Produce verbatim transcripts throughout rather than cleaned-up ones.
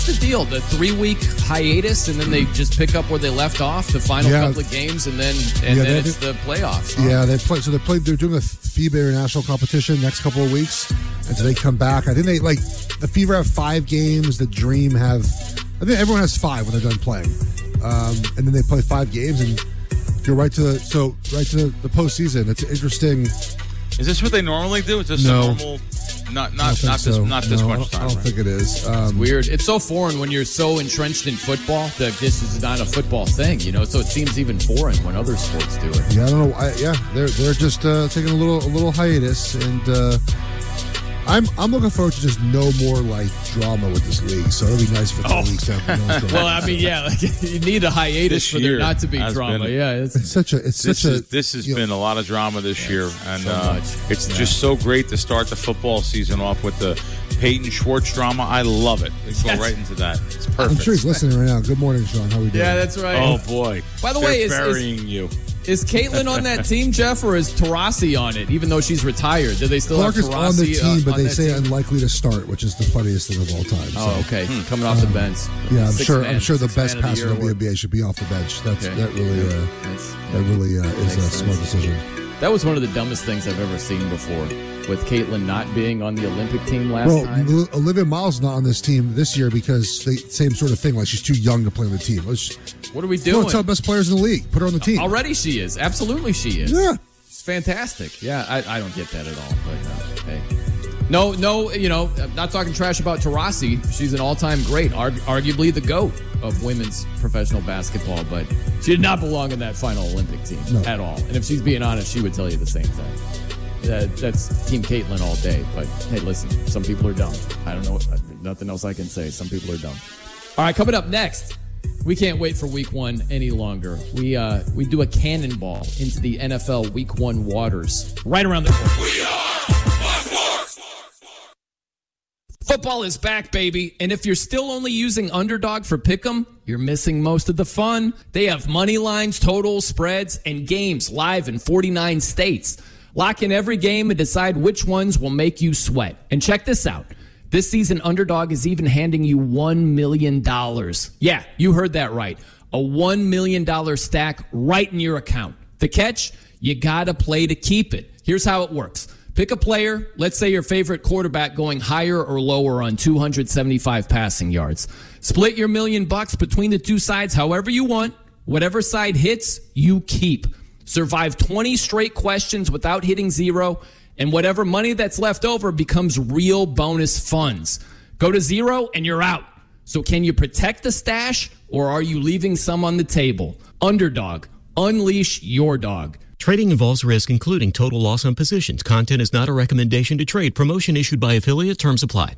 What's the deal? The three-week hiatus, and then they just pick up where they left off, the final yeah. couple of games, and then and yeah, then it's the playoffs. Huh? Yeah, they play. So they play. They're doing a FIBA International competition next couple of weeks, and so they come back. I think they like the Fever have five games. The Dream have. I think everyone has five when they're done playing, um, and then they play five games and go right to the so right to the, the postseason. It's interesting. Is this what they normally do? Is this no. a normal? Not not not so. this not this no, much I don't, time. I don't right? think it is. Um, it's weird. It's so foreign when you're so entrenched in football that this is not a football thing, you know. So it seems even foreign when other sports do it. Yeah, I don't know. I, yeah, they're they're just uh, taking a little a little hiatus, and uh, I'm I'm looking forward to just no more like drama with this league. So it'll be nice for three oh. weeks to have no drama. Well, I mean, yeah, like, you need a hiatus this for there not to be drama. Been, yeah, it's, it's such a it's this such is, a this has you been know, a lot of drama this yeah, year, and so uh, much. it's yeah. just so great to start the football season off with the Peyton Schwartz drama. I love it. Let's yes. go right into that. It's perfect. I'm sure he's listening right now. Good morning, Sean. How are we doing? Yeah, that's right. Oh boy. By the They're way, is, burying is, you. Is Caitlin on that team, Jeff, or is Tarasi on it? Even though she's retired, do they still Clark have is Tarasi on the team, uh, but on they that say team? unlikely to start, which is the funniest thing of all time. So. Oh, okay. Hmm. Coming off the bench. Yeah, I'm Sixth sure. man, I'm sure the best man of passer the in the year N B A should be off the bench. That's Okay. that really uh, That's- that really uh, is a makes smart sense. decision. That was one of the dumbest things I've ever seen before, with Caitlin not being on the Olympic team last Well, time. L- Olivia Miles is not on this team this year because the same sort of thing. Like she's too young to play on the team. Let's, What are we Come doing? on, tell the best players in the league. Put her on the team. Already she is. Absolutely she is. Yeah. It's fantastic. Yeah, I, I don't get that at all. But uh, hey. No, no, you know, I'm not talking trash about Tarasi. She's an all-time great, arg- arguably the GOAT of women's professional basketball, but she did not belong in that final Olympic team No. at all. And if she's being honest, she would tell you the same thing. That, that's Team Caitlin all day. But hey, listen, some people are dumb. I don't know. Nothing else I can say. Some people are dumb. All right, coming up next. We can't wait for week one any longer. We uh, we do a cannonball into the N F L week one waters right around the corner. We are Sports. Football is back, baby. And if you're still only using Underdog for Pick'em, you're missing most of the fun. They have money lines, totals, spreads, and games live in forty-nine states. Lock in every game and decide which ones will make you sweat. And check this out. This season, Underdog is even handing you one million dollars. Yeah, you heard that right. A one million dollars stack right in your account. The catch? You gotta play to keep it. Here's how it works. Pick a player, let's say your favorite quarterback going higher or lower on two hundred seventy-five passing yards. Split your million bucks between the two sides however you want. Whatever side hits, you keep. Survive twenty straight questions without hitting zero. And whatever money that's left over becomes real bonus funds. Go to zero and you're out. So can you protect the stash or are you leaving some on the table? Underdog. Unleash your dog. Trading involves risk, including total loss on positions. Content is not a recommendation to trade. Promotion issued by affiliate. Terms apply.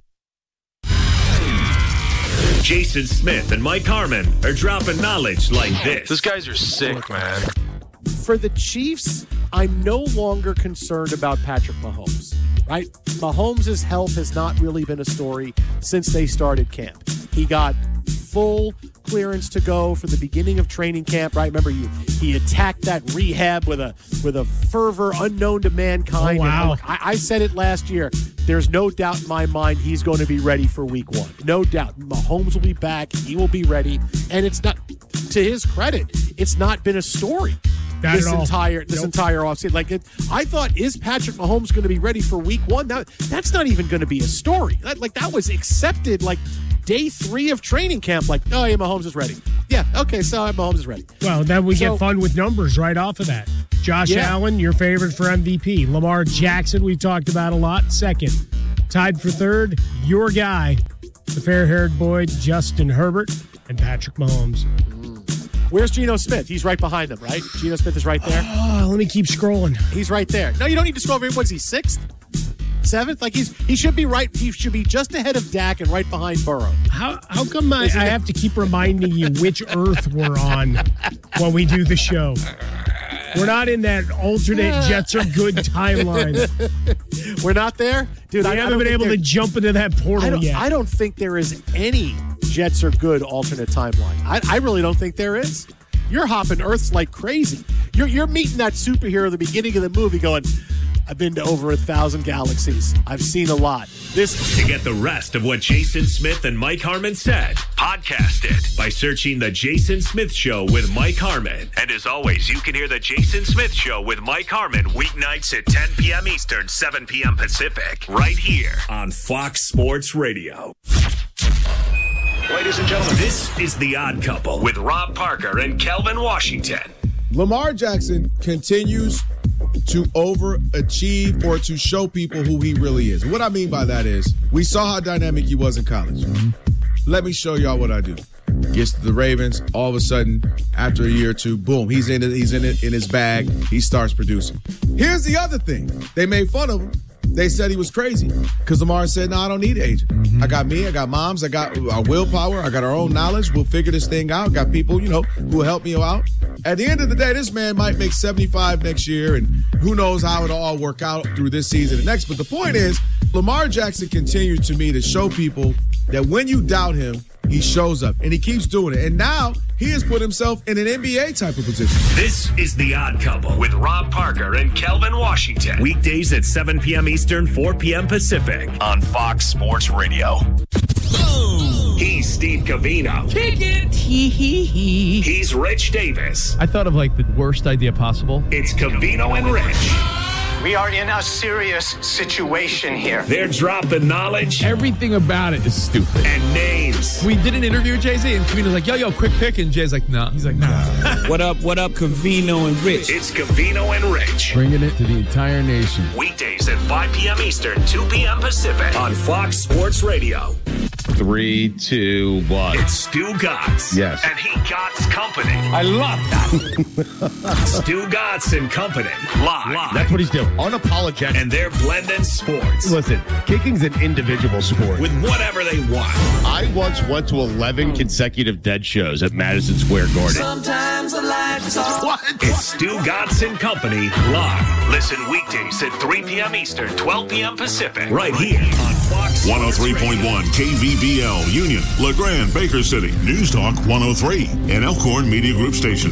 Jason Smith and Mike Harmon are dropping knowledge like this. These guys are sick, man. For the Chiefs, I'm no longer concerned about Patrick Mahomes, right? Mahomes' health has not really been a story since they started camp. He got full clearance to go for the beginning of training camp, right? Remember, you, he attacked that rehab with a with a fervor unknown to mankind. Oh, wow. And look, I, I said it last year. There's no doubt in my mind he's going to be ready for week one. No doubt. Mahomes will be back. He will be ready. And it's not, to his credit, it's not been a story. Not this at all. entire this Nope. entire offseason. Like it, I thought, is Patrick Mahomes going to be ready for week one? That, that's not even going to be a story. That, like that was accepted like day three of training camp. Like, oh yeah, Mahomes is ready. Yeah, okay, so Mahomes is ready. Well, then we So- get fun with numbers right off of that. Josh Yeah. Allen, your favorite for M V P. Lamar Jackson, we've talked about a lot. Second. Tied for third, your guy, the fair-haired boy, Justin Herbert, and Patrick Mahomes. Where's Geno Smith? He's right behind them, right? Geno Smith is right there. Oh, let me keep scrolling. He's right there. No, you don't need to scroll over. What is he, sixth? Seventh? Like he's he should be right. He should be just ahead of Dak and right behind Burrow. How how come I, Isn't I it- have to keep reminding you which Earth we're on when we do the show? We're not in that alternate Jets are good timeline. We're not there? Dude, We I, I haven't don't been think able to there- jump into that I portal don't, yet. I don't think there is any Jets are good alternate timeline. I, I really don't think there is. You're hopping Earths like crazy. You're you're meeting that superhero at the beginning of the movie going, I've been to over a thousand galaxies. I've seen a lot. This To get the rest of what Jason Smith and Mike Harmon said, podcast it by searching The Jason Smith Show with Mike Harmon. And as always, you can hear The Jason Smith Show with Mike Harmon weeknights at ten p.m. Eastern, seven p.m. Pacific, right here on Fox Sports Radio. Ladies and gentlemen, this is The Odd Couple with Rob Parker and Kelvin Washington. Lamar Jackson continues to overachieve or to show people who he really is. And what I mean by that is we saw how dynamic he was in college. Mm-hmm. Let me show y'all what I do. Gets to the Ravens, all of a sudden, after a year or two, boom, he's in it, he's in it in his bag. He starts producing. Here's the other thing. They made fun of him. They said he was crazy because Lamar said, no, I don't need an agent. Mm-hmm. I got me, I got moms, I got our willpower, I got our own knowledge. We'll figure this thing out. Got people, you know, who will help me out. At the end of the day, this man might make seventy-five next year, and who knows how it'll all work out through this season and next. But the point is, Lamar Jackson continues to me to show people that when you doubt him, he shows up, and he keeps doing it. And now he has put himself in an N B A type of position. This is The Odd Couple with Rob Parker and Kelvin Washington. Weekdays at seven p.m. Eastern, four p.m. Pacific on Fox Sports Radio. Boom! He's Steve Covino. Kick it! Hee hee hee. He's Rich Davis. I thought of like the worst idea possible. It's Covino and Rich. We are in a serious situation here. They're dropping knowledge. Everything about it is stupid. And names. We did an interview with Jay-Z, and Covino's like, yo, yo, quick pick. And Jay's like, nah. He's like, nah. What up, what up, Covino and Rich? It's Covino and Rich. Bringing it to the entire nation. Weekdays at five p.m. Eastern, two p.m. Pacific on Fox Sports Radio. Three, two, one. It's Stu Gatz. Yes. And he Gatz Company. I love that. Stu Gatz and Company. Live. Live. That's what he's doing. Unapologetic. And they're blending sports. Listen, kicking's an individual sport. With whatever they want. I once went to eleven consecutive dead shows at Madison Square Garden. Sometimes a life is all. What? It's Stu Gatz and Company. Live. Listen weekdays at three p.m. Eastern, twelve p.m. Pacific. Right here on Fox one oh three point one K V B L, Union, LeGrand, Baker City. News Talk one oh three, an Elkhorn Media Group station.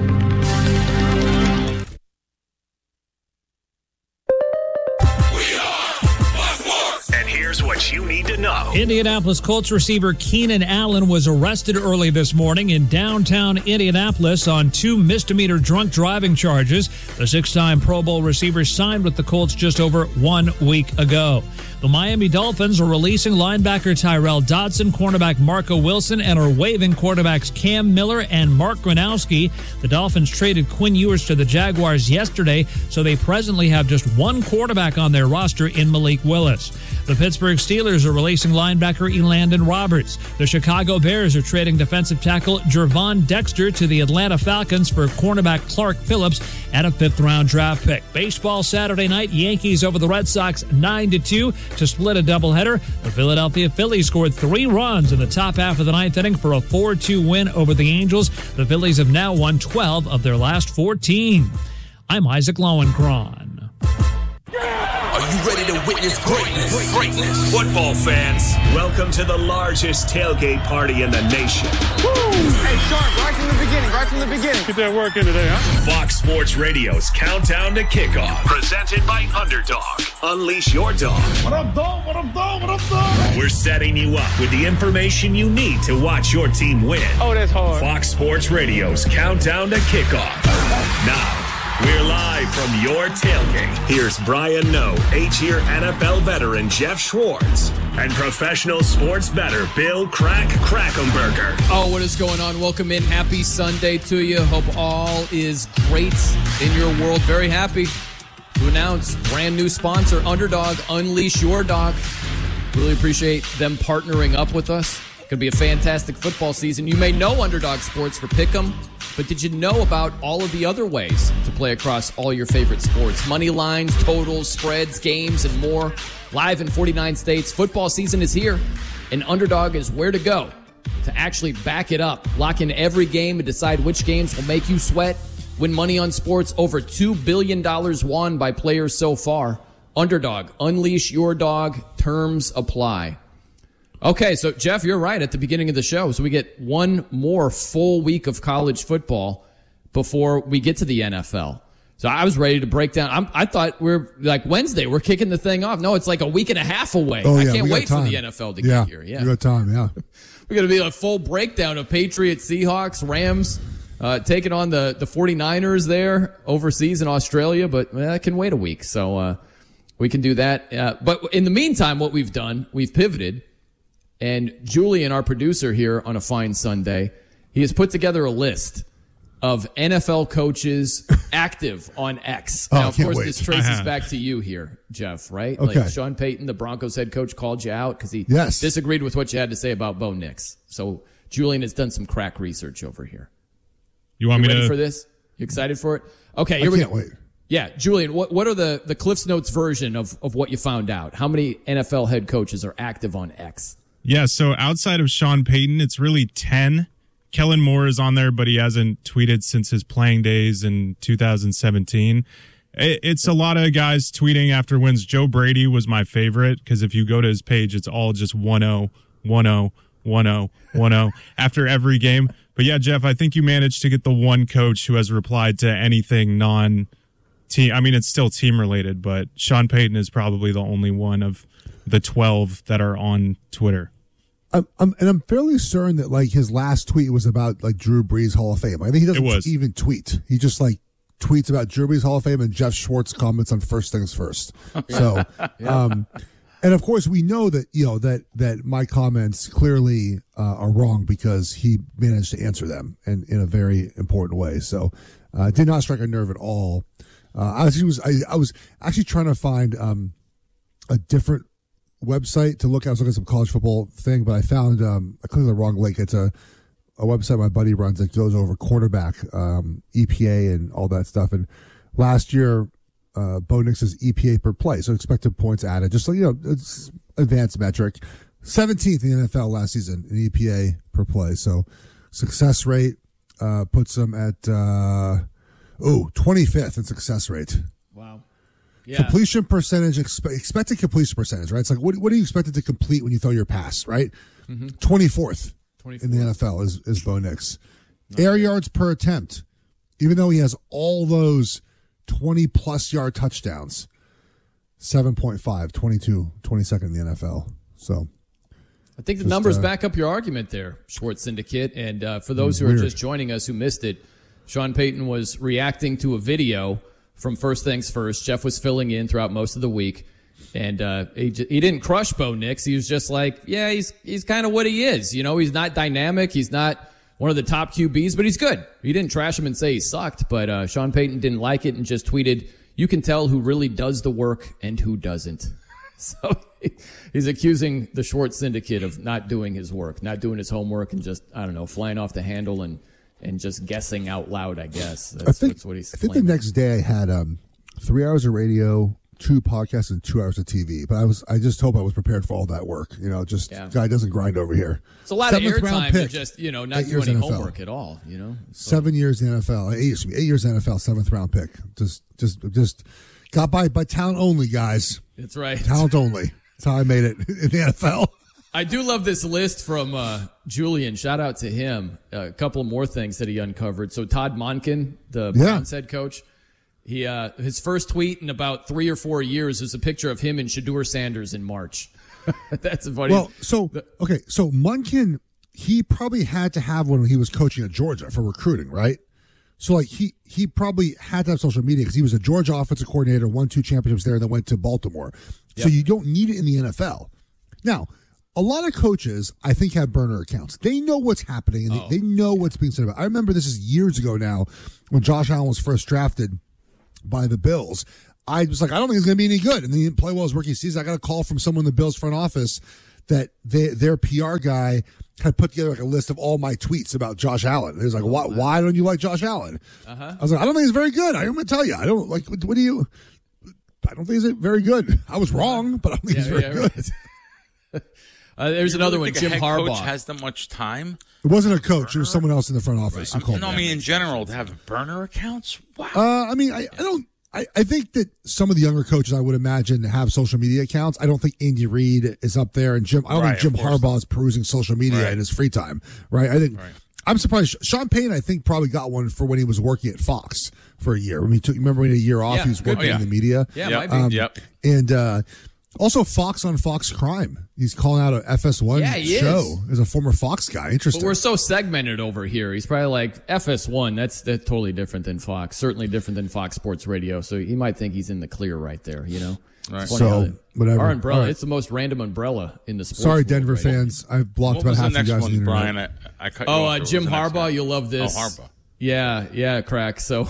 And here's what you need to know. Indianapolis Colts receiver Keenan Allen was arrested early this morning in downtown Indianapolis on two misdemeanor drunk driving charges. The six-time Pro Bowl receiver signed with the Colts just over one week ago. The Miami Dolphins are releasing linebacker Tyrell Dodson, cornerback Marco Wilson, and are waiving quarterbacks Cam Miller and Mark Gronowski. The Dolphins traded Quinn Ewers to the Jaguars yesterday, so they presently have just one quarterback on their roster in Malik Willis. The Pittsburgh Steelers are releasing linebacker Elandon Roberts. The Chicago Bears are trading defensive tackle Gervon Dexter to the Atlanta Falcons for cornerback Clark Phillips and a fifth-round draft pick. Baseball Saturday night, Yankees over the Red Sox nine to two to split a doubleheader. The Philadelphia Phillies scored three runs in the top half of the ninth inning for a four two win over the Angels. The Phillies have now won twelve of their last fourteen. I'm Isaac Lowenkron. Are you ready to witness greatness? Greatness. Football fans, welcome to the largest tailgate party in the nation. Woo! Hey, Sharp, right from the beginning, right from the beginning. Get that work in today, huh? Fox Sports Radio's Countdown to Kickoff, presented by Underdog. Unleash your dog. What up, dog? What up, dog? What up, dog? We're setting you up with the information you need to watch your team win. Oh, that's hard. Fox Sports Radio's Countdown to Kickoff. Now, we're live from your tailgate. Here's Brian Noe, eight-year N F L veteran Jeff Schwartz, and professional sports bettor Bill Crack Krackomberger. Oh, what is going on? Welcome in. Happy Sunday to you. Hope all is great in your world. Very happy to announce brand new sponsor, Underdog. Unleash your dog. Really appreciate them partnering up with us. Going to be a fantastic football season. You may know Underdog Sports for Pick'em, but did you know about all of the other ways to play across all your favorite sports? Money lines, totals, spreads, games, and more. Live in forty-nine states. Football season is here, and Underdog is where to go to actually back it up. Lock in every game and decide which games will make you sweat. Win money on sports. Over two billion dollars won by players so far. Underdog. Unleash your dog. Terms apply. Okay, so Jeff, you're right at the beginning of the show. So we get one more full week of college football before we get to the N F L. So I was ready to break down. I'm, I thought we're like Wednesday. We're kicking the thing off. No, it's like a week and a half away. Oh, I yeah, can't we got wait for time. the N F L to Yeah, get here. Yeah, we got time. Yeah, we're going to be a full breakdown of Patriots, Seahawks, Rams, uh, taking on the, the 49ers there overseas in Australia, but well, I can wait a week. So uh, we can do that. Uh, but in the meantime, what we've done, we've pivoted, and Julian, our producer here on a fine Sunday, he has put together a list of N F L coaches active on X. Oh, now, of can't course, wait. this traces back to you here, Jeff, right? Okay. Like Sean Payton, the Broncos head coach, called you out because he Yes. disagreed with what you had to say about Bo Nix. So Julian has done some crack research over here. You want you me ready to? for this? You excited for it? Okay, I here we can't go. wait. Yeah, Julian, what what are the, the Cliffs Notes version of, of what you found out? How many N F L head coaches are active on X? Yeah, so outside of Sean Payton, it's really ten. Kellen Moore is on there, but he hasn't tweeted since his playing days in two thousand seventeen. It's a lot of guys tweeting after wins. Joe Brady was my favorite because if you go to his page, it's all just one oh, one oh, one oh, one oh after every game. But yeah, Jeff, I think you managed to get the one coach who has replied to anything non-team. I mean, it's still team-related, but Sean Payton is probably the only one of the twelve that are on Twitter. I'm, I'm, and I'm fairly certain that like his last tweet was about like Drew Brees Hall of Fame. I think he doesn't It was. even tweet. He just like tweets about Drew Brees Hall of Fame and Jeff Schwartz comments on First Things First. So, um, and of course we know that you know that that my comments clearly uh, are wrong because he managed to answer them and in a very important way. So, uh, it did not strike a nerve at all. Uh, I was, was I, I was actually trying to find um, a different website to look at. I was looking at some college football thing, but I found um, I clicked the wrong link. It's a, a website my buddy runs that goes over quarterback um, E P A and all that stuff. And last year, uh, Bo Nix's E P A per play, so expected points added, just so you know, it's advanced metric, seventeenth in the N F L last season in E P A per play. So success rate uh, puts him at uh, oh twenty-fifth in success rate. Wow. Yeah. Completion percentage, expe- expected completion percentage, right? It's like, what, what are you expected to complete when you throw your pass, right? Mm-hmm. twenty-fourth, twenty-fourth in the N F L is, is Bo Nix. Air yards per attempt, even though he has all those twenty-plus yard touchdowns, seven point five, twenty-two, twenty-second in the N F L. So I think the just, numbers uh, back up your argument there, Schwartz Syndicate. And uh, for those who Weird. are just joining us who missed it, Sean Payton was reacting to a video from First Things First. Jeff was filling in throughout most of the week, and uh, he j- he didn't crush Bo Nix. He was just like, yeah, he's he's kind of what he is. You know, he's not dynamic. He's not one of the top Q Bs, but he's good. He didn't trash him and say he sucked, but uh, Sean Payton didn't like it and just tweeted, you can tell who really does the work and who doesn't. So he's accusing the Schwartz Syndicate of not doing his work, not doing his homework, and just, I don't know, flying off the handle and and just guessing out loud, I guess. That's, I think, that's what he's I think claiming. the next day I had um, three hours of radio, two podcasts, and two hours of T V. But I was, I just hope I was prepared for all that work. You know, just Yeah. guy doesn't grind over here. It's a lot Seventh of round airtime to pick, just, you know, not eight do years any N F L. homework at all, you know? So, Seven years in the N F L, eight, excuse me, eight years in the N F L, seventh round pick. Just, just, just got by by talent only, guys. That's right. Talent only. That's how I made it in the N F L. I do love this list from uh, Julian. Shout out to him. Uh, a couple more things that he uncovered. So Todd Monken, the Yeah. Browns head coach, he uh, his first tweet in about three or four years is a picture of him and Shadur Sanders in March. That's funny. Well, so okay, so Munkin, he probably had to have one when he was coaching at Georgia for recruiting, right? So like he he probably had to have social media because he was a Georgia offensive coordinator, won two championships there, and then went to Baltimore. So Yep. you don't need it in the N F L. Now, a lot of coaches, I think, have burner accounts. They know what's happening, and Oh. they, they know what's being said about. I remember this is years ago now when Josh Allen was first drafted by the Bills. I was like, I don't think he's going to be any good. And then he didn't play well his rookie season. I got a call from someone in the Bills front office that they, their P R guy had put together like a list of all my tweets about Josh Allen. He was like, why, why don't you like Josh Allen? Uh-huh. I was like, I don't think he's very good. I'm going to tell you. I don't like, what, what do you, I don't think he's very good. I was wrong, but I don't think Yeah, he's very yeah, good. right. uh, there's You another really one, think Jim a head Harbaugh. coach has that much time? It wasn't a coach. It was someone else in the front office who I mean, called no, I me. mean, in general, to have burner accounts? Wow. Uh, I mean, I, I don't. I, I think that some of the younger coaches, I would imagine, have social media accounts. I don't think Andy Reid is up there, and Jim. I don't Right, think Jim of course Harbaugh is perusing social media Right. in his free time. Right? I think. Right. I'm surprised. Sean Payton, I think, probably got one for when he was working at Fox for a year. When he took, remember when he had a year off, Yeah. he was working Oh, yeah. in the media. Yeah, Yep. might be. Um, Yep. And uh, also Fox on Fox Crime. He's calling out a F S one Yeah, he show is. as a former Fox guy. Interesting. But we're so segmented over here. He's probably like F S one. That's that's totally different than Fox. Certainly different than Fox Sports Radio. So he might think he's in the clear right there. You know. Right. It's funny So, how that- whatever. Our umbrella. All right. It's the most random umbrella in the sports. Sorry, world Denver right now. fans. I've blocked What about was the half of you next guys on one, the internet. Brian? I, I cut you Oh, off. uh, What was Jim the next Harbaugh, one? you'll love this. Oh, Harbaugh. Yeah, yeah, crack. So,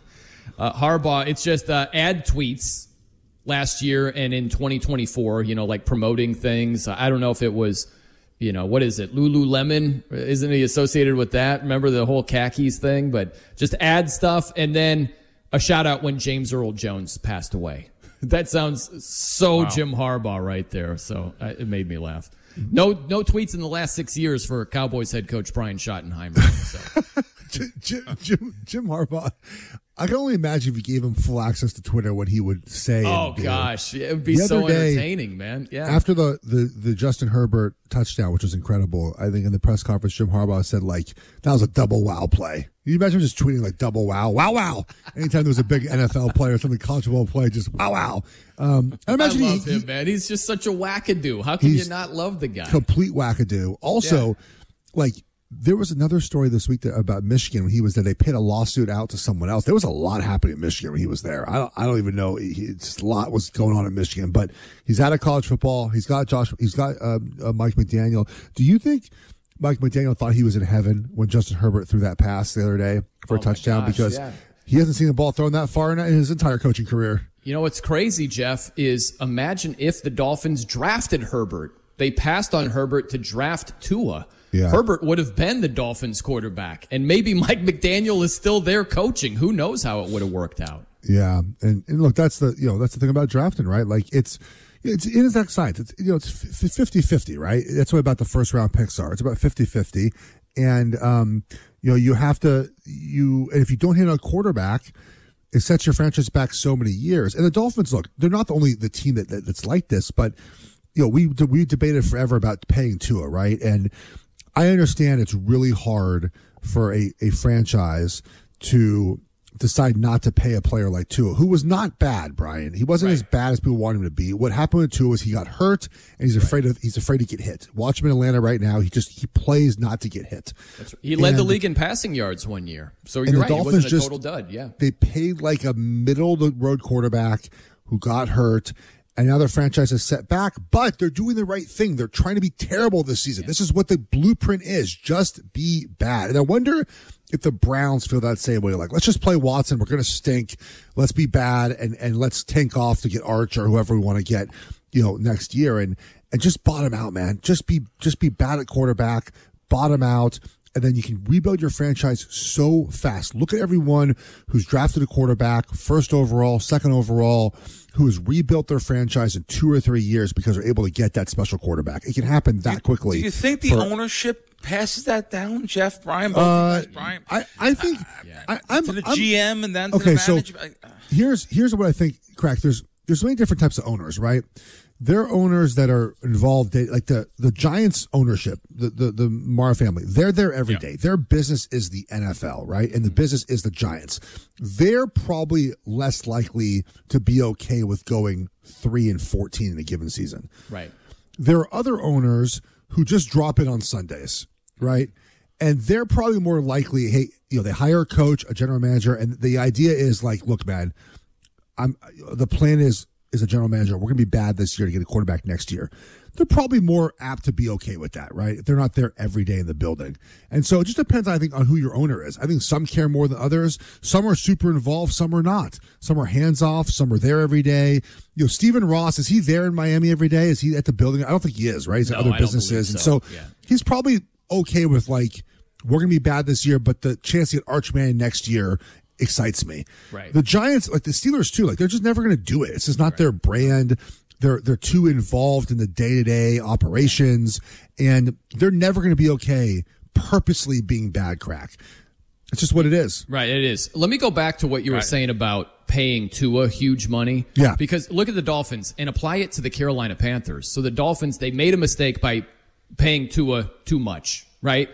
uh, Harbaugh, it's just uh, ad tweets last year and in twenty twenty-four, you know, like promoting things. I don't know if it was, you know, what is it? Lululemon? Isn't he associated with that? Remember the whole khakis thing? But just ad stuff. And then a shout out when James Earl Jones passed away. That sounds so Wow. Jim Harbaugh right there. So uh, it made me laugh. No, no tweets in the last six years for Cowboys head coach Brian Schottenheimer. So. Jim, Jim, Jim Harbaugh. I can only imagine if you gave him full access to Twitter what he would say. Oh and do. gosh, it would be The so other day, entertaining, man. Yeah. After the, the, the Justin Herbert touchdown, which was incredible, I think in the press conference, Jim Harbaugh said, like, that was a double wow play. Can you imagine just tweeting, like, double wow, wow, wow. Anytime there was a big N F L player or something, college football play, just wow, wow. Um, I I imagine love he, him, man. He's just such a wackadoo. How can you He's not love the guy? complete wackadoo. Also, Yeah. like, there was another story this week that, about Michigan when he was there. They paid a lawsuit out to someone else. There was a lot happening in Michigan when he was there. I don't, I don't even know. He, it's a lot was going on in Michigan, but he's out of college football. He's got Josh. He's got uh, uh, Mike McDaniel. Do you think Mike McDaniel thought he was in heaven when Justin Herbert threw that pass the other day for Oh a my touchdown? gosh, because yeah. he hasn't seen the ball thrown that far in his entire coaching career. You know what's crazy, Jeff, is imagine if the Dolphins drafted Herbert. They passed on Herbert to draft Tua. Yeah. Herbert would have been the Dolphins quarterback, and maybe Mike McDaniel is still there coaching. Who knows how it would have worked out? Yeah, and, and look, that's the you know that's the thing about drafting, right? Like it's it's it is that science. It's you know it's fifty-fifty, right? That's what about the first round picks are. It's about fifty-fifty, and um you know you have to you and if you don't hit a quarterback, it sets your franchise back so many years. And the Dolphins, look, they're not the only the team that, that that's like this, but you know we we debated forever about paying Tua, right? And I understand it's really hard for a, a franchise to decide not to pay a player like Tua, who was not bad, Brian. He wasn't Right. as bad as people want him to be. What happened with Tua was he got hurt and he's afraid of he's afraid to get hit. Watch him in Atlanta right now. He just he plays not to get hit. That's right. He led the And- league in passing yards one year. So and you're the right. He Dolphins wasn't a just total dud. Yeah. They paid like a middle of the road quarterback who got hurt. And now their franchise is set back, but they're doing the right thing. They're trying to be terrible this season. This is what the blueprint is. Just be bad. And I wonder if the Browns feel that same way. Like, let's just play Watson. We're going to stink. Let's be bad. And, and let's tank off to get Arch or whoever we want to get, you know, next year. And, and just bottom out, man. Just be, just be bad at quarterback, bottom out. And then you can rebuild your franchise so fast. Look at everyone who's drafted a quarterback, first overall, second overall, who has rebuilt their franchise in two or three years because they're able to get that special quarterback. It can happen that quickly. Do you think the for- ownership passes that down, Jeff? Brian, both Uh, you guys, Brian, I, I think I, I'm to the I'm- G M and then to okay. the So management. here's here's what I think. Crack. There's there's many different types of owners, right? There are owners that are involved, they, like the the Giants ownership, the the the Mara family. They're there every day. Their business is the N F L, right? And the business is the Giants. They're probably less likely to be okay with going three and fourteen in a given season. Right. There are other owners who just drop in on Sundays, right? And they're probably more likely, hey, you know, they hire a coach, a general manager, and the idea is like, look, man, I'm the plan is is a general manager. We're going to be bad this year to get a quarterback next year. They're probably more apt to be okay with that, right? If they're not there every day in the building. And so it just depends, I think, on who your owner is. I think some care more than others. Some are super involved. Some are not. Some are hands off. Some are there every day. You know, Stephen Ross, is he there in Miami every day? Is he at the building? I don't think he is, right? He's at No, other I don't businesses. And believe so so. Yeah. he's probably okay with like, we're going to be bad this year, but the chance to get Arch Manning next year excites me. Right. The Giants, like the Steelers too, like they're just never going to do it. It's just not right. their brand. They're they're too involved in the day-to-day operations, and they're never going to be okay purposely being bad, Crack. It's just what it is. Right, it is. Let me go back to what you were Right. saying about paying Tua huge money. Yeah. Because look at the Dolphins and apply it to the Carolina Panthers. So the Dolphins, they made a mistake by paying Tua too much, right?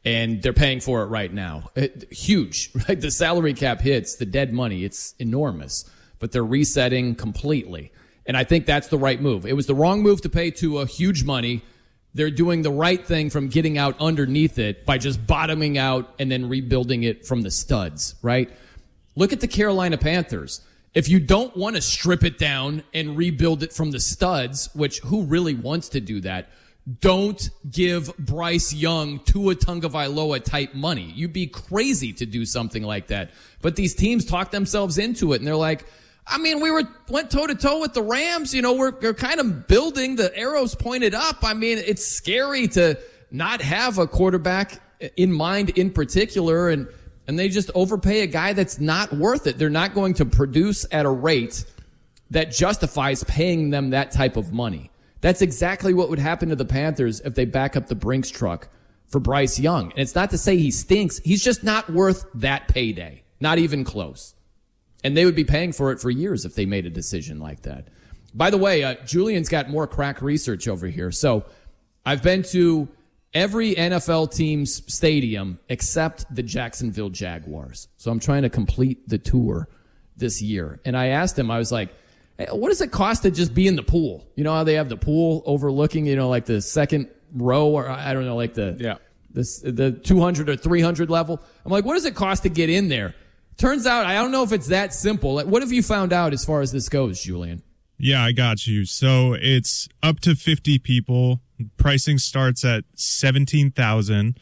and they're paying for it right now. It, huge, right? The salary cap hits, the dead money, it's enormous, but they're resetting completely. And I think that's the right move. It was the wrong move to pay to a huge money. They're doing the right thing from getting out underneath it by just bottoming out and then rebuilding it from the studs, right? Look at the Carolina Panthers. If you don't want to strip it down and rebuild it from the studs, which who really wants to do that, don't give Bryce Young Tua Tagovailoa type money. You'd be crazy to do something like that. But these teams talk themselves into it, and they're like, I mean, we were went toe-to-toe with the Rams. You know, we're, we're kind of building. The arrows pointed up. I mean, it's scary to not have a quarterback in mind in particular, and and they just overpay a guy that's not worth it. They're not going to produce at a rate that justifies paying them that type of money. That's exactly what would happen to the Panthers if they back up the Brinks truck for Bryce Young. And it's not to say he stinks. He's just not worth that payday. Not even close. And they would be paying for it for years if they made a decision like that. By the way, uh, Julian's got more crack research over here. So I've been to every N F L team's stadium except the Jacksonville Jaguars. So I'm trying to complete the tour this year. And I asked him, I was like, hey, what does it cost to just be in the pool? You know how they have the pool overlooking, you know, like the second row, or I don't know, like the, yeah. this, the two hundred or three hundred level. I'm like, what does it cost to get in there? Turns out, I don't know if it's that simple. Like, what have you found out as far as this goes, Julian? Yeah, I got you. So it's up to fifty people. Pricing starts at seventeen thousand,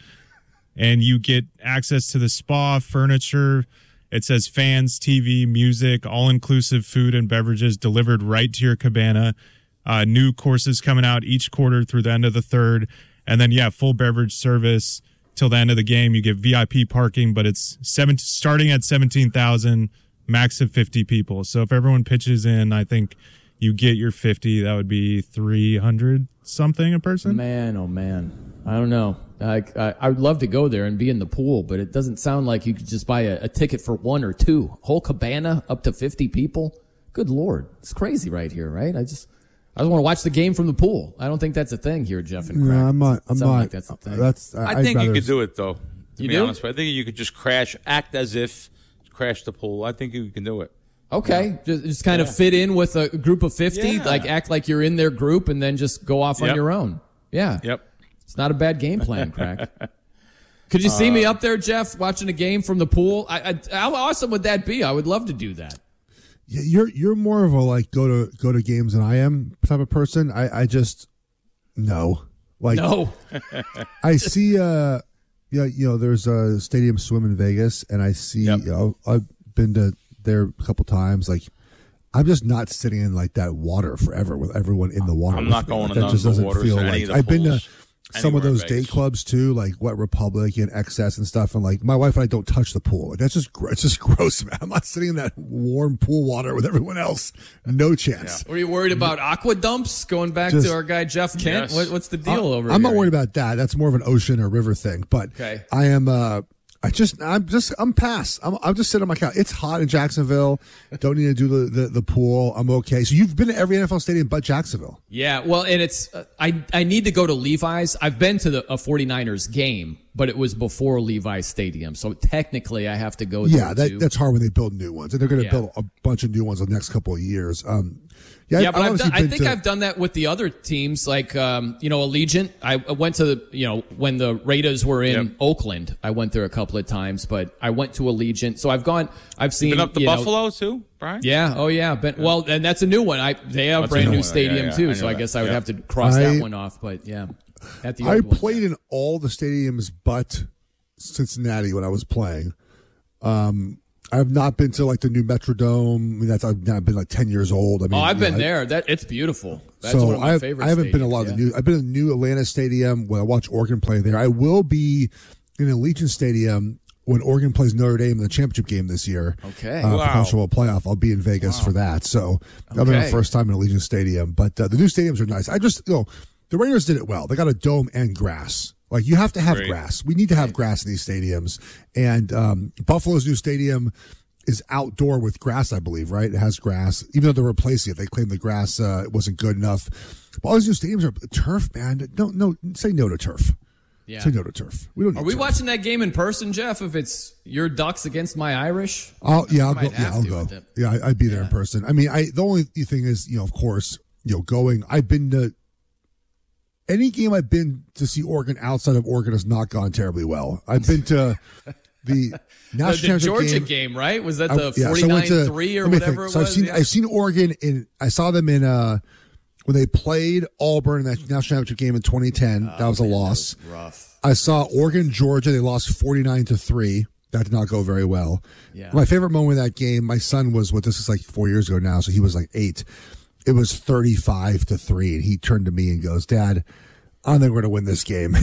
and you get access to the spa, furniture. It says fans, T V, music, all-inclusive food and beverages delivered right to your cabana. Uh, new courses coming out each quarter through the end of the third. And then, yeah, full beverage service till the end of the game. You get V I P parking, but it's seven, starting at seventeen thousand, max of fifty people. So if everyone pitches in, I think you get your fifty. That would be three hundred something a person. Man, oh man. I don't know. I, I, I would love to go there and be in the pool, but it doesn't sound like you could just buy a, a ticket for one or two. Whole cabana up to fifty people. Good Lord. It's crazy right here, right? I just, I just want to watch the game from the pool. I don't think that's a thing here, Jeff and Craig. No, I'm not. I'm Sound not. Like that's a thing. That's, I think rather, you could do it, though. To you be do? honest, I think you could just crash, act as if crash the pool. I think you can do it. Okay, yeah. just, just kind yeah. of fit in with a group of fifty, yeah. like act like you're in their group, and then just go off yep. on your own. Yeah. Yep. It's not a bad game plan, Crack. Could you see uh, me up there, Jeff, watching a game from the pool? I, I, how awesome would that be? I would love to do that. Yeah, you're you're more of a like go to go to games than I am type of person. I, I just no like no. I see uh yeah you know there's a Stadium Swim in Vegas, and I see yep. you know, I've been to there a couple times. Like I'm just not sitting in like that water forever with everyone in the water. I'm not going like, to that just doesn't waters feel or like any of the I've been to some of those day clubs too, like Wet Republic and Excess and stuff. And like my wife and I don't touch the pool. Like, that's just gr- it's just gross, man. I'm not sitting in that warm pool water with everyone else. No chance. Yeah. Were you worried about aqua dumps? Going back just, to our guy Jeff Kent, yes. what, what's the deal I'm, over I'm here? not worried about that. That's more of an ocean or river thing. But okay. I am. uh I just, I'm just, I'm past. I'm, I'm just sitting on my couch. It's hot in Jacksonville. Don't need to do the, the, the pool. I'm okay. So you've been to every N F L stadium but Jacksonville. Yeah. Well, and it's, uh, I, I need to go to Levi's. I've been to the a 49ers game, but it was before Levi's Stadium. So technically I have to go there Yeah, that, too. that's hard when they build new ones. And they're going to Yeah. build a bunch of new ones in the next couple of years. Um, yeah, Yeah, I, but I've I've done, I been think to, I've done that with the other teams, like um, you know, Allegiant. I went to the, you know, when the Raiders were in Yep. Oakland. I went there a couple of times, but I went to Allegiant. So I've gone. I've seen Been up to you know, Buffalo too, Brian? Yeah. Oh yeah. But well, and that's a new one. I they have a That's a brand new new one. stadium Yeah, yeah, too. I so know I that. guess I would Yeah. have to cross I- that one off. But yeah, at the I old one. played in all the stadiums but Cincinnati when I was playing. Um, I've not been to like the new Metrodome. I mean, that's I've not been like ten years old. I mean, Oh, I've you been know, I- there. That it's beautiful. That's so one of my I've, favorite. I haven't been to a lot stadiums, of the yeah. new. I've been to the new Atlanta Stadium when I watch Oregon play there. I will be in Allegiant Stadium when Oregon plays Notre Dame in the championship game this year. Okay. uh, Wow. for college football playoff. I'll be in Vegas Wow. for that. So that'll be my Okay. first time in Allegiant Stadium. But uh, the new stadiums are nice. I just you know the Raiders did it well. They got a dome and grass. Like you have to have Great. grass. We need to have grass in these stadiums. And um, Buffalo's new stadium is outdoor with grass, I believe, right? It has grass. Even though they're replacing it, they claim the grass uh, wasn't good enough. But all these new stadiums are turf, man. No, no, say no to turf. Yeah. Say no to turf. We don't. Need Are we turf. watching that game in person, Jeff? If it's your Ducks against my Irish? I'll, yeah, I'll might go. Yeah, have I'll to go. with it. Yeah, I, I'd be there Yeah. in person. I mean, I the only thing is, you know, of course, you know, going. I've been to any game I've been to see Oregon outside of Oregon has not gone terribly well. I've been to the national The, the championship Georgia game. game, right? Was that I- the yeah, so I went to- forty-nine three or let me whatever think. it So was? I've seen Yeah. I've seen Oregon in. I saw them in uh when they played Auburn in that national championship game in twenty ten. Oh, that was a man, that loss. was rough. I saw Oregon Georgia. They lost forty-nine to three. That did not go very well. Yeah. My favorite moment of that game, my son was what this is like four years ago now, so he was like eight. It was thirty-five to three, and he turned to me and goes, "Dad, I don't think we're going to win this game."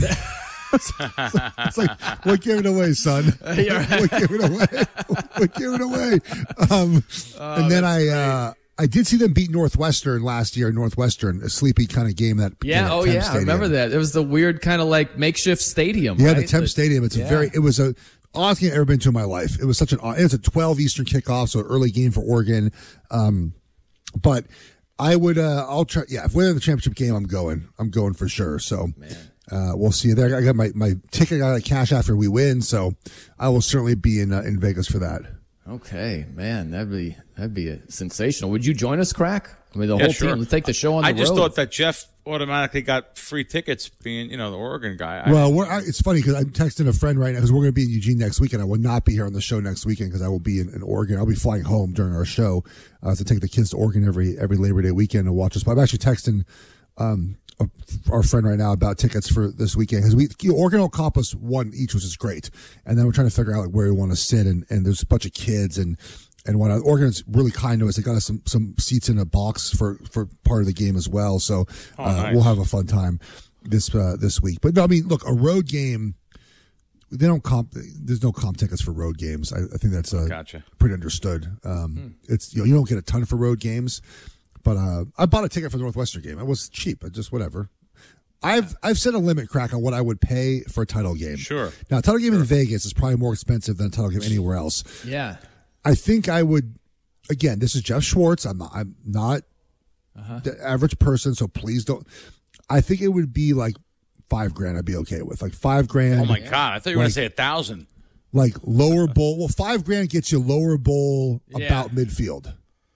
It's like, what gave it away, son? What gave it away? What gave it away? Um, Oh, and then I, that's uh, I did see them beat Northwestern last year. Northwestern, a sleepy kind of game that. Yeah, at oh Temp yeah, Stadium. I remember that. It was the weird kind of like makeshift stadium. Yeah, right? the Temp Stadium. It's yeah. a very. It was a oddest game I've ever been to in my life. It was such an. It was a twelve Eastern kickoff, so early game for Oregon. Um, but I would. Uh, I'll try. Yeah, if we're in the championship game, I'm going. I'm going for sure. So. Uh, we'll see you there. I got my, my ticket. I got cash after we win, so I will certainly be in uh, in Vegas for that. Okay, man, that'd be that'd be a sensational. Would you join us, Crack? I mean, the Yeah, whole sure. team. Let's take the show on the I just road. thought that Jeff automatically got free tickets, being you know the Oregon guy. I, Well, we're, I, it's funny because I'm texting a friend right now because we're going to be in Eugene next weekend. I will not be here on the show next weekend because I will be in, in Oregon. I'll be flying home during our show uh, to take the kids to Oregon every every Labor Day weekend and watch us. But I'm actually texting um, a, our friend right now about tickets for this weekend because we you know, Oregon will comp us one each, which is great, and then we're trying to figure out like where we want to sit, and, and there's a bunch of kids and. And what Oregon's really kind to us, they got us some, some seats in a box for, for part of the game as well. So Oh, uh, nice. we'll have a fun time this uh, this week. But no, I mean, look, a road game, they don't comp. There's no comp tickets for road games. I, I think that's uh, Gotcha. pretty understood. Um, It's you know you don't get a ton for road games, but uh, I bought a ticket for the Northwestern game. It was cheap, but just whatever. I've I've set a limit, Crack, on what I would pay for a title game. Sure. Now, a title game in Vegas is probably more expensive than a title game anywhere else. Yeah. I think I would. Again, this is Jeff Schwartz. I'm not. I'm not Uh-huh. the average person, so please don't. I think it would be like five grand. I'd be okay with like five grand. oh my God! I thought you were Like- going to say a thousand. Like lower bowl. Well, five grand gets you lower bowl Yeah. about midfield.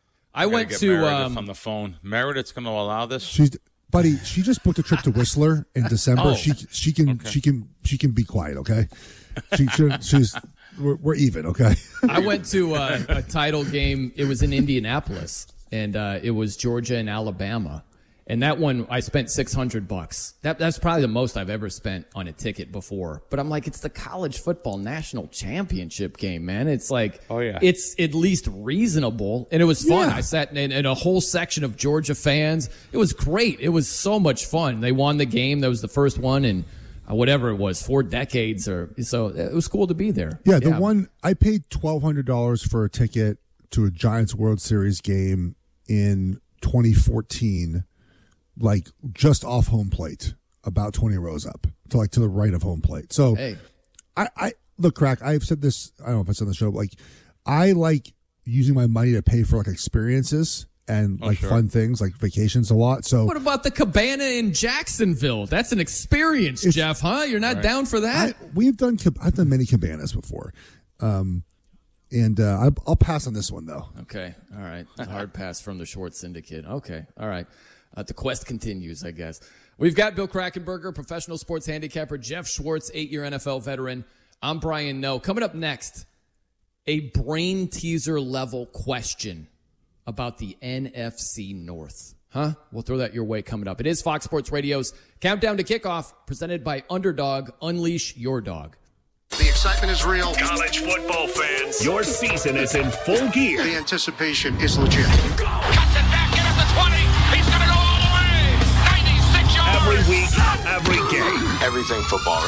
I went Get to Meredith um, on the phone. Meredith's going to allow this. She's buddy. She just booked a trip to Whistler in December. Oh. She she can she can she can be quiet. Okay. She, she she's we're, we're even. Okay. I went to uh, a title game. It was in Indianapolis, and uh, it was Georgia and Alabama. And that one, I spent six hundred bucks. That that's probably the most I've ever spent on a ticket before. But I'm like, it's the college football national championship game, man. It's like, Oh, yeah. it's at least reasonable, and it was fun. Yeah. I sat in, in a whole section of Georgia fans. It was great. It was so much fun. They won the game. That was the first one in uh, whatever it was, four decades or so. It was cool to be there. Yeah, the one I paid twelve hundred dollars for a ticket to a Giants World Series game in twenty fourteen, like just off home plate, about twenty rows up to like to the right of home plate. So, Hey. I, I look, Crack. I've said this. I don't know if I said on the show, but like I like using my money to pay for like experiences and Oh, like sure. fun things like vacations a lot. So What about the cabana in Jacksonville? That's an experience, It's- Jeff, huh? You're not down for that? I, we've done cab- I've done many cabanas before, um, and uh, I, I'll pass on this one though. Okay. All right. A hard pass from the Short Syndicate. Okay. All right. Uh, the quest continues, I guess. We've got Bill Krackenberger, professional sports handicapper, Jeff Schwartz, eight-year N F L veteran. I'm Brian Noe. Coming up next, a brain teaser level question about the N F C North. Huh? We'll throw that your way coming up. It is Fox Sports Radio's Countdown to Kickoff, presented by Underdog. Unleash your dog. The excitement is real. College football fans, your season is in full gear. The anticipation is legit. Every week, every game. Everything football,